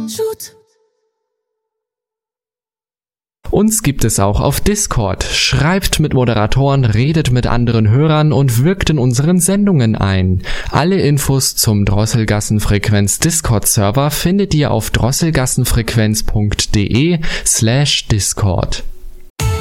Uns gibt es auch auf Discord. Schreibt mit Moderatoren, redet mit anderen Hörern und wirkt in unseren Sendungen ein. Alle Infos zum Drosselgassenfrequenz Discord-Server findet ihr auf drosselgassenfrequenz.de/Discord.